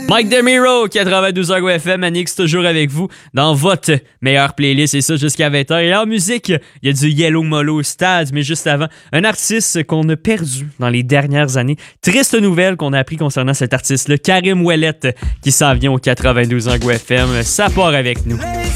Mike DeMiro, 92 Go FM, Anix, toujours avec vous dans votre meilleure playlist, et ça jusqu'à 20h. Et en musique, il y a du Yellow Molo Stade, mais juste avant, un artiste qu'on a perdu dans les dernières années. Triste nouvelle qu'on a appris concernant cet artiste-là, Karim Ouellet, qui s'en vient au 92 Go FM. Ça part avec nous.